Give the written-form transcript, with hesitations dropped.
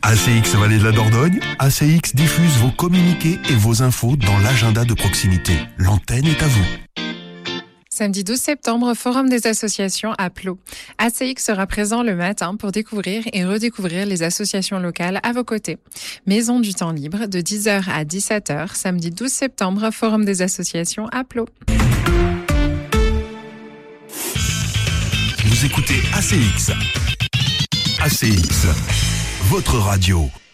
ACX Vallée de la Dordogne, ACX diffuse vos communiqués et vos infos dans l'agenda de proximité. L'antenne est à vous. Samedi 12 septembre, Forum des associations à Plot. ACX sera présent le matin pour découvrir et redécouvrir les associations locales à vos côtés. Maison du temps libre de 10h à 17h, samedi 12 septembre, Forum des associations à Plot. Vous écoutez ACX. ACX, votre radio.